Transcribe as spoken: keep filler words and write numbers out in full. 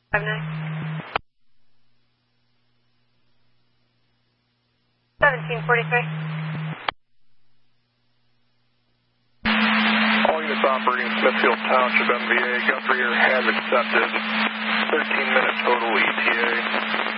five nine. seventeen forty-three. All units operating Smithfield Township M V A, Guthrie Air has accepted. thirteen minute total E T A.